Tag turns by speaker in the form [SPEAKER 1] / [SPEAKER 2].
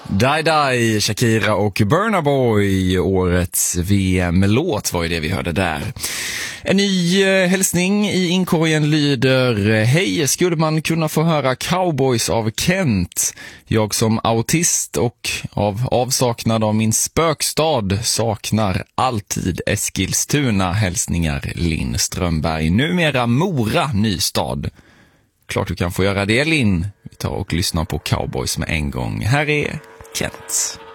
[SPEAKER 1] Die Die, Shakira och Burna Boy, årets VM-låt var ju det vi hörde där. En ny hälsning i inkorgen lyder: hej, skulle man kunna få höra Cowboys av Kent? Jag som autist och av avsaknad av min spökstad saknar alltid Eskilstuna. Hälsningar Linn Strömberg, numera Mora nystad. Klart du kan få göra det, Linn. Vi tar och lyssnar på Cowboys med en gång. Här är Kent.